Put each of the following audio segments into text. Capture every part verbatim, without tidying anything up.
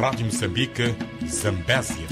Rádio Moçambique, Zambésia.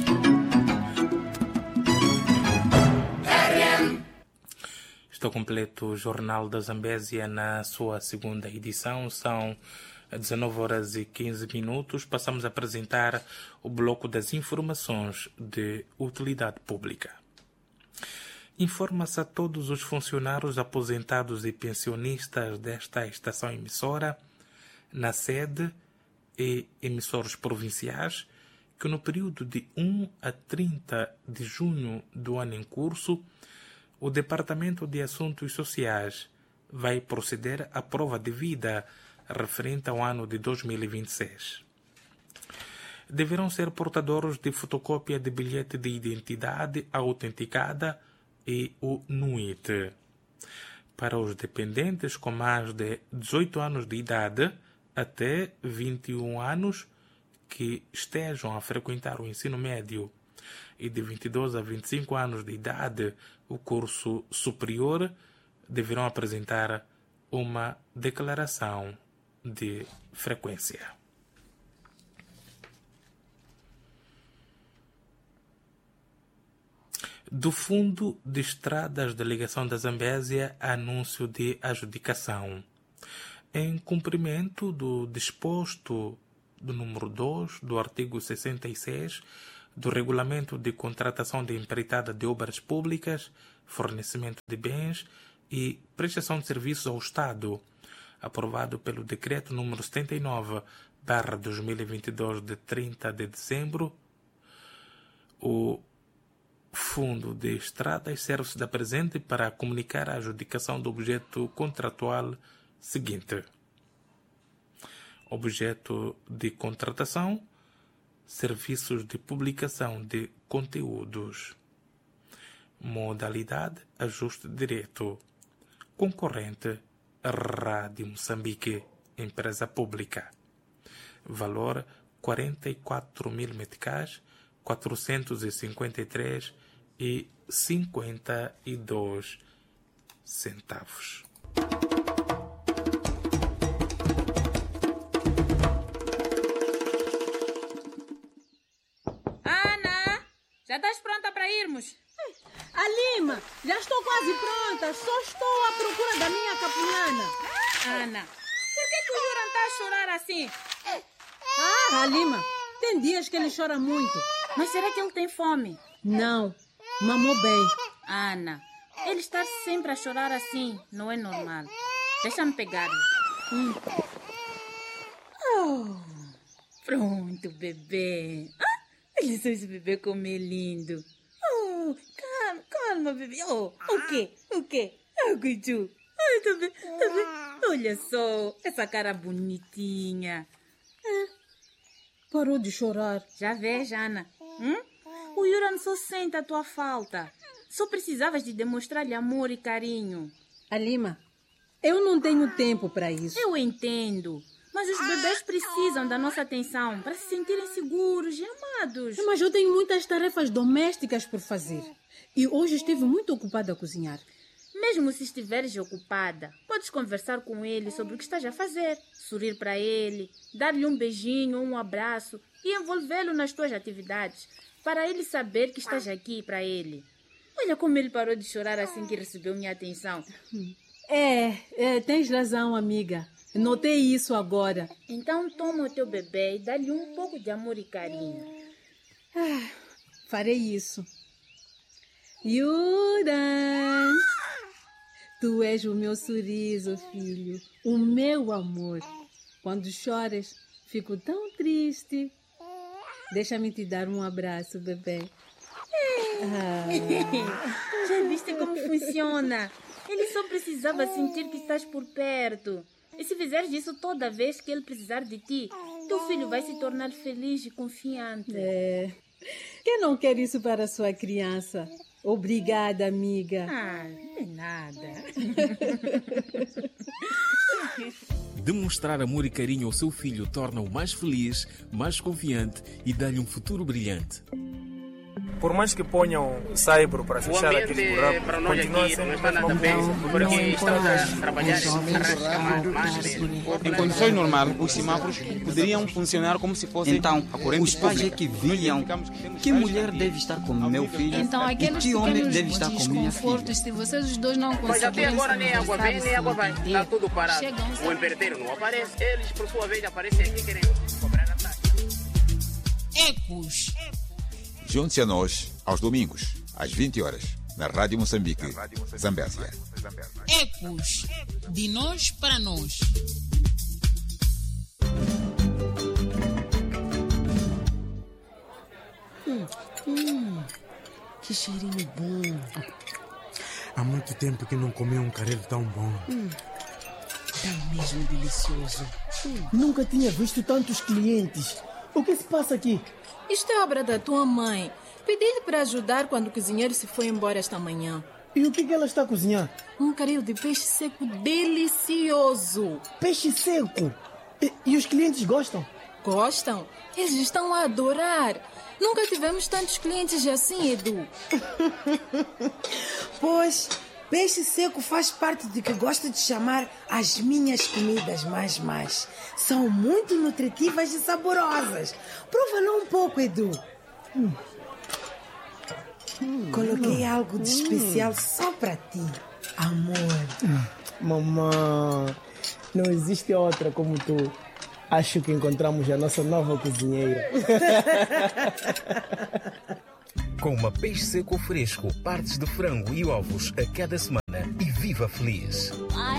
Está completo o Jornal da Zambésia na sua segunda edição. São dezenove horas e quinze minutos. Passamos a apresentar o bloco das informações de utilidade pública. Informa-se a todos os funcionários aposentados e pensionistas desta estação emissora, na sede e emissores provinciais, que no período de um a trinta de junho do ano em curso, o Departamento de Assuntos Sociais vai proceder à prova de vida referente ao ano de dois mil e vinte e seis. Deverão ser portadores de fotocópia de bilhete de identidade autenticada e o N U I T. Para os dependentes com mais de dezoito anos de idade até vinte e um anos que estejam a frequentar o ensino médio e de vinte e dois a vinte e cinco anos de idade o curso superior, deverão apresentar uma declaração de frequência. Do Fundo de Estradas Delegação da Zambésia, anúncio de adjudicação. Em cumprimento do disposto do número dois do artigo sessenta e seis do Regulamento de Contratação de Empreitada de Obras Públicas, Fornecimento de Bens e Prestação de Serviços ao Estado, aprovado pelo Decreto número setenta e nove barra dois mil e vinte e dois de trinta de dezembro, o Fundo de Estradas serve-se da presente para comunicar a adjudicação do objeto contratual seguinte. Objeto de contratação: serviços de publicação de conteúdos. Modalidade: ajuste direto. Concorrente: Rádio Moçambique, empresa pública. Valor: quarenta e quatro mil meticais, quatrocentos e cinquenta e três reais e cinquenta e dois centavos. Ana, já estás pronta para irmos? Alima, já estou quase pronta. Só estou à procura da minha capulana. Ana, por que, que o Yuran está a chorar assim? Ah, Alima, tem dias que ele chora muito. Mas será que ele tem fome? Não, mamou bem. Ana, ele estar sempre a chorar assim não é normal. Deixa-me pegar-lhe. Hum. Oh, pronto, bebê. Ah, olha só esse bebê como é lindo. Oh, calma, calma, bebê. Oh, o quê? O quê? Ah, Guidu. Ai, tá bem, tá bem. Olha só, essa cara bonitinha. Ah, parou de chorar. Já vês, Ana? Hum? O Yuran só sente a tua falta. Só precisavas de demonstrar-lhe amor e carinho. Alima, eu não tenho tempo para isso. Eu entendo. Mas os bebês precisam da nossa atenção para se sentirem seguros e amados. Mas eu tenho muitas tarefas domésticas por fazer. E hoje estive muito ocupada a cozinhar. Mesmo se estiveres ocupada, podes conversar com ele sobre o que estás a fazer, sorrir para ele, dar-lhe um beijinho ou um abraço e envolvê-lo nas tuas atividades, para ele saber que estás aqui para ele. Olha como ele parou de chorar assim que recebeu minha atenção. É, é, tens razão, amiga. Notei isso agora. Então toma o teu bebê e dá-lhe um pouco de amor e carinho. Ah, farei isso. Yuran, tu és o meu sorriso, filho, o meu amor. Quando choras, fico tão triste. Deixa-me te dar um abraço, bebê. Ah. Já viste como funciona? Ele só precisava sentir que estás por perto. E se fizeres isso toda vez que ele precisar de ti, teu filho vai se tornar feliz e confiante. É. Quem não quer isso para a sua criança? Obrigada, amiga. Ah, de nada. Demonstrar amor e carinho ao seu filho torna-o mais feliz, mais confiante e dá-lhe um futuro brilhante. Por mais que ponham saibro para fechar aquele buraco, para nós continua aqui sendo não está nada bem, porque estamos a trabalhar em condições normais, os semáforos poderiam funcionar como se fossem então, a corrente os pais é pública. que viam que mulher deve estar com meu filho então, e aqueles que homem pequenos deve estar com minha filha. desconfortos, se vocês os dois não Mas até conseguirem agora nem água vem, nem água vai. Está tudo parado. Chegam O empreiteiro não aparece, eles por sua vez aparecem aqui querendo cobrar a taxa. Ecos. Junte-se a nós aos domingos, às vinte horas, na Rádio Moçambique, Zambésia. Ecos. De nós para nós. Hum, hum, que cheirinho bom. Há muito tempo que não comi um caril tão bom. Hum, tá mesmo delicioso. Hum. Nunca tinha visto tantos clientes. O que se passa aqui? Isto é obra da tua mãe. Pedi-lhe para ajudar quando o cozinheiro se foi embora esta manhã. E o que, que ela está a cozinhar? Um caril de peixe seco delicioso. Peixe seco? E, e os clientes gostam? Gostam? Eles estão a adorar. Nunca tivemos tantos clientes assim, Edu. Pois, peixe seco faz parte do que gosto de chamar as minhas comidas mais mais. São muito nutritivas e saborosas. Prova lá um pouco, Edu. Hum. Hum, Coloquei hum, algo de especial hum. só para ti, amor. Hum, mamãe, não existe outra como tu. Acho que encontramos a nossa nova cozinheira. Coma peixe seco fresco, partes de frango e ovos a cada semana e viva feliz.